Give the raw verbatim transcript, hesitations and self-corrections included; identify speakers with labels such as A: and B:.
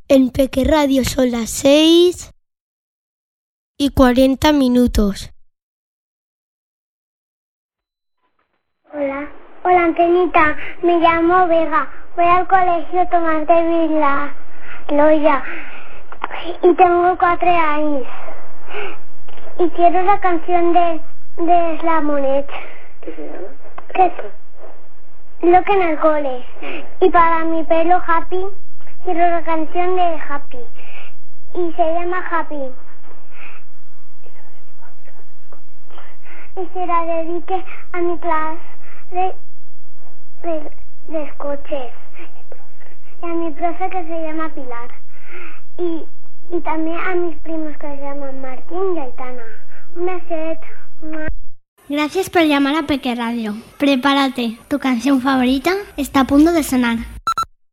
A: En Peque Radio son las seis y cuarenta minutos.
B: Hola, hola Antenita, me llamo Vega, voy al colegio Tomás de Vila Loya y tengo cuatro años y quiero la canción de, de Slamonet.
C: ¿Qué se llama?
B: ¿Qué es? Lo que en el cole. Y para mi pelo Happy, quiero la canción de Happy y se llama Happy. Y se la dedique a mi clase de, de, de coches y a mi profe que se llama Pilar y, y también a mis primos que se llaman Martín y Aitana. Un besito.
D: Gracias por llamar a Peque Radio. Prepárate, tu canción favorita está a punto de sonar.